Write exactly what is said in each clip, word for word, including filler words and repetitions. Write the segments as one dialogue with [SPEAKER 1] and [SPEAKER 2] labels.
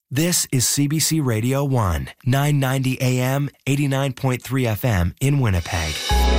[SPEAKER 1] This is C B C Radio one, nine ninety A M, eighty-nine point three F M in Winnipeg.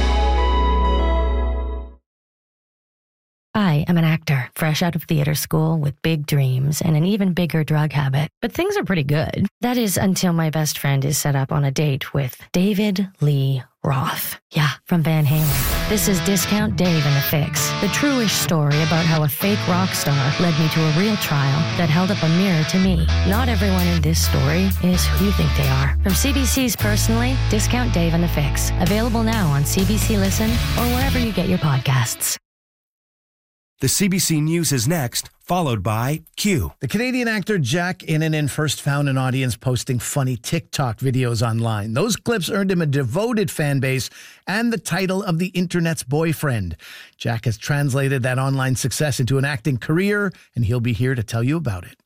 [SPEAKER 2] I am an actor, fresh out of theater school with big dreams and an even bigger drug habit. But things are pretty good. That is until my best friend is set up on a date with David Lee Roth. Yeah, from Van Halen. This is Discount Dave and the Fix, the true-ish story about how a fake rock star led me to a real trial that held up a mirror to me. Not everyone in this story is who you think they are. From C B C's Personally, Discount Dave and the Fix. Available now on C B C Listen or wherever you get your podcasts.
[SPEAKER 1] The C B C News is next, followed by Q.
[SPEAKER 3] The Canadian actor Jack Innanen first found an audience posting funny TikTok videos online. Those clips earned him a devoted fan base and the title of the internet's boyfriend. Jack has translated that online success into an acting career, and he'll be here to tell you about it.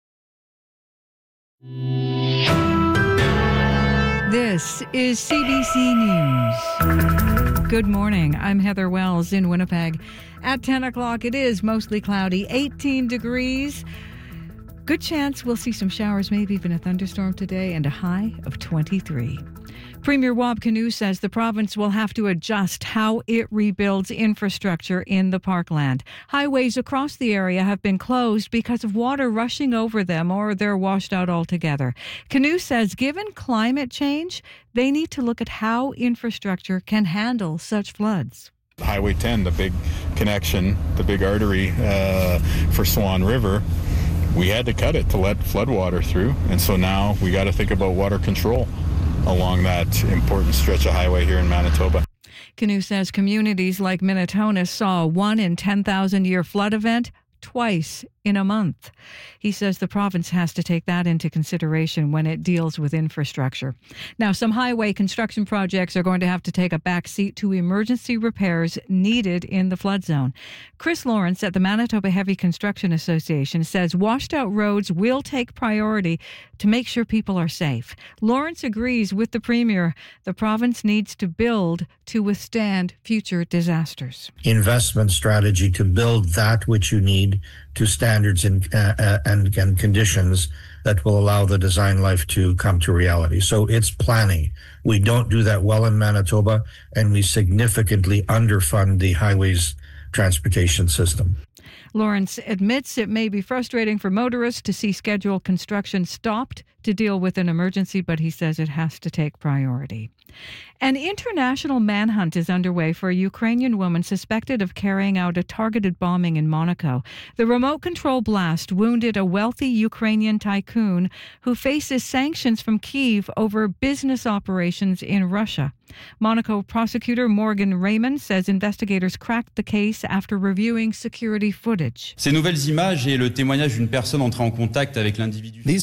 [SPEAKER 4] This is C B C News. Good morning. I'm Heather Wells in Winnipeg. At ten o'clock, it is mostly cloudy, eighteen degrees. Good chance we'll see some showers, maybe even a thunderstorm today, and a high of twenty-three. Premier Wab Kinew says the province will have to adjust how it rebuilds infrastructure in the parkland. Highways across the area have been closed because of water rushing over them or they're washed out altogether. Kinew says given climate change, they need to look at how infrastructure can handle such floods.
[SPEAKER 5] Highway ten, the big connection, the big artery uh, for Swan River, we had to cut it to let floodwater through. And so now we got to think about water control along that important stretch of highway here in Manitoba.
[SPEAKER 4] Kinew says communities like Minnetonka saw a one in ten thousand year flood event twice in a month. He says the province has to take that into consideration when it deals with infrastructure. Now, some highway construction projects are going to have to take a back seat to emergency repairs needed in the flood zone. Chris Lawrence at the Manitoba Heavy Construction Association says washed out roads will take priority to make sure people are safe. Lawrence agrees with the Premier. The province needs to build to withstand future disasters.
[SPEAKER 6] Investment strategy to build that which you need to standards and, uh, and and conditions that will allow the design life to come to reality. So it's planning. We don't do that well in Manitoba, and we significantly underfund the highways transportation system.
[SPEAKER 4] Lawrence admits it may be frustrating for motorists to see scheduled construction stopped to deal with an emergency, but he says it has to take priority. An international manhunt is underway for a Ukrainian woman suspected of carrying out a targeted bombing in Monaco. The remote control blast wounded a wealthy Ukrainian tycoon who faces sanctions from Kyiv over business operations in Russia. Monaco prosecutor Morgan Raymond says investigators cracked the case after reviewing security footage.
[SPEAKER 7] Ces nouvelles images et le témoignage d'une personne entrée en contact avec l'individu.
[SPEAKER 8] These